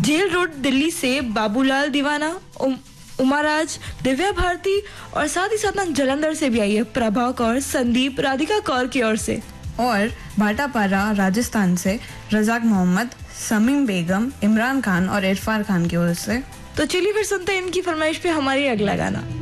Jail road Delhi से बाबूलाल दीवाना, उमाराज, दिव्या भारती और साथ ही साथ ना जलंधर से भी आई है प्रभा कौर, संदीप, राधिका कौर की ओर से। और भाटापारा राजस्थान से रजाक मोहम्मद, समीम बेगम, इमरान खान और इरफान खान की ओर से। तो चलिए फिर सुनते हैं इनकी फरमाइश पे हमारी अगला गाना।